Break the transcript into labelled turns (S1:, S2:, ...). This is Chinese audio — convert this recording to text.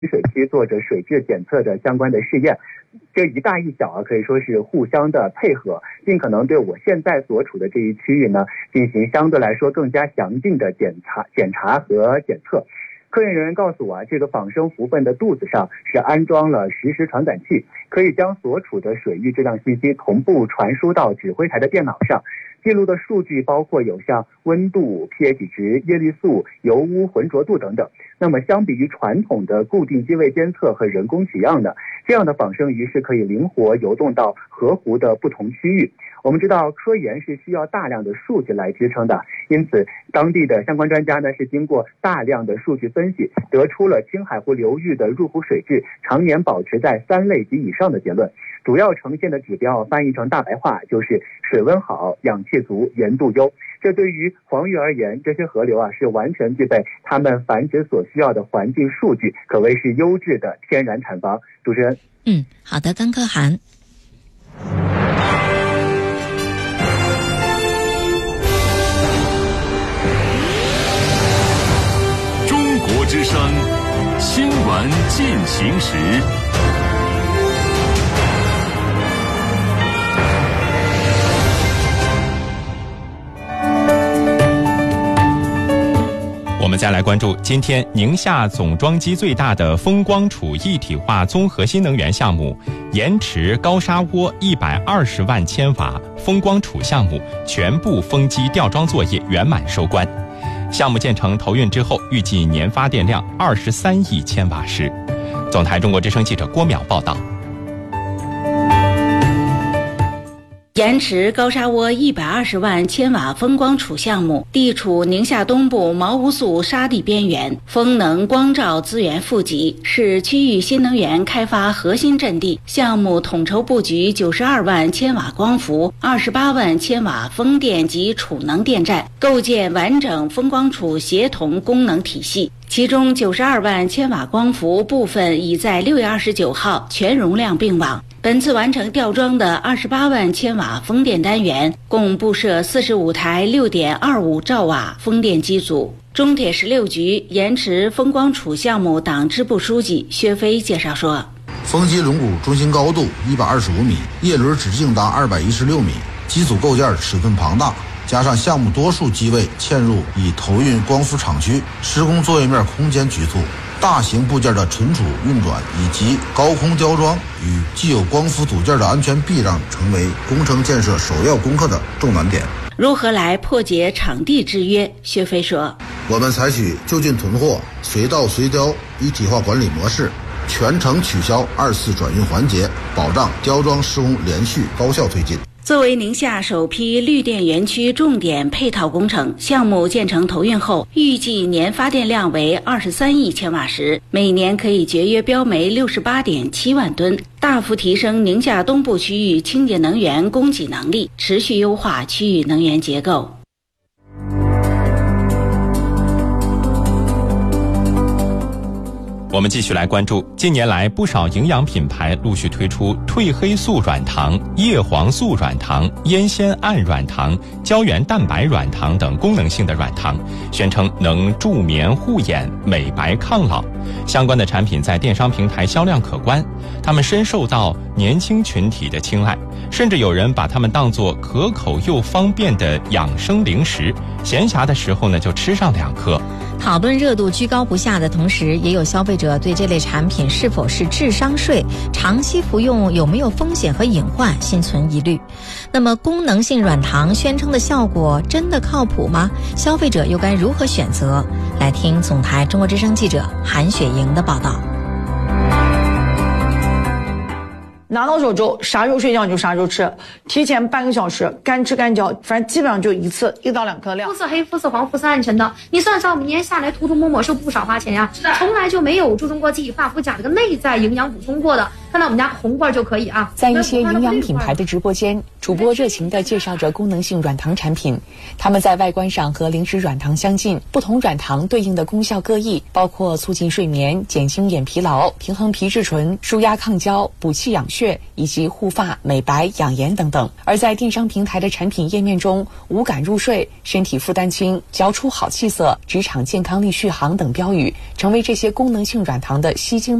S1: 水区做着水质检测的相关的试验。这一大一小啊，可以说是互相的配合，尽可能对我现在所处的这一区域呢，进行相对来说更加详尽的检查和检测。科研人员告诉我啊，这个仿生蝠鲼的肚子上是安装了实时传感器，可以将所处的水域质量信息同步传输到指挥台的电脑上。记录的数据包括有像温度、pH 值、叶绿素、油污浑浊度等等。那么相比于传统的固定机位监测和人工取样呢，这样的仿生鱼是可以灵活游动到河湖的不同区域。我们知道科研是需要大量的数据来支撑的，因此当地的相关专家呢是经过大量的数据分析，得出了青海湖流域的入湖水质常年保持在3类及以上的结论。主要呈现的指标翻译成大白话就是水温好、氧气足、盐度优。这对于黄鱼而言，这些河流啊是完全具备它们繁殖所需要的环境数据，可谓是优质的天然产房。主持人，
S2: 好的，甘可涵。
S3: 中国之声新闻进行时。
S4: 我们再来关注今天宁夏总装机最大的风光储一体化综合新能源项目盐池高沙窝120万千瓦风光储项目全部风机吊装作业圆满收官。项目建成投运之后，预计年发电量23亿千瓦时。总台中国之声记者郭淼报道。
S5: 盐池高沙窝120万千瓦风光储项目地处宁夏东部毛乌素沙地边缘，风能光照资源富集，是区域新能源开发核心阵地。项目统筹布局92万千瓦光伏、28万千瓦风电及储能电站，构建完整风光储协同功能体系。其中92万千瓦光伏部分已在6月29号全容量并网。本次完成吊装的28万千瓦风电单元，共布设45台6.25兆瓦风电机组。中铁16局盐池风光储项目党支部书记薛飞介绍说，
S6: 风机轮毂中心高度125米，叶轮直径达216米，机组构件尺寸庞大，加上项目多数机位嵌入已投运光伏厂区，施工作业面空间局促，大型部件的存储运转以及高空吊装与既有光伏组件的安全避让成为工程建设首要攻克的重难点。
S5: 如何来破解场地制约？薛飞说，
S6: 我们采取就近囤货、随到随交一体化管理模式，全程取消2次转运环节，保障吊装施工连续高效推进。
S5: 作为宁夏首批绿电园区重点配套工程，项目建成投运后，预计年发电量为23亿千瓦时，每年可以节约标煤68.7万吨，大幅提升宁夏东部区域清洁能源供给能力，持续优化区域能源结构。
S4: 我们继续来关注，近年来不少营养品牌陆续推出褪黑素软糖、叶黄素软糖、烟酰胺软糖、胶原蛋白软糖等功能性的软糖，宣称能助眠护眼、美白抗老。相关的产品在电商平台销量可观，它们深受到年轻群体的青睐，甚至有人把它们当作可口又方便的养生零食，闲暇的时候呢就吃上2颗。
S2: 讨论热度居高不下的同时，也有消费者对这类产品是否是智商税、长期服用有没有风险和隐患心存疑虑。那么功能性软糖宣称的效果真的靠谱吗？消费者又该如何选择？来听总台中国之声记者韩雪莹的报道。
S7: 拿到手之后，啥时候睡觉你就啥时候吃，提前半个小时，干吃干嚼，反正基本上就一次1到2颗量。
S8: 肤色黑、肤色黄、肤色暗沉的，你算算我们一年下来涂涂抹抹是不少花钱呀，从来就没有注重过自己发肤甲这个内在营养补充过的。 看到我们家红罐就可以啊。
S9: 在一些营养品牌的直播间，主播热情地介绍着功能性软糖产品，它们在外观上和零食软糖相近，不同软糖对应的功效各异，包括促进睡眠、减轻眼疲劳、平衡皮质醇、舒压抗焦、补气养血以及护发、美白、养颜等等。而在电商平台的产品页面中，无感入睡、身体负担轻、嚼出好气色、职场健康力续航等标语，成为这些功能性软糖的吸睛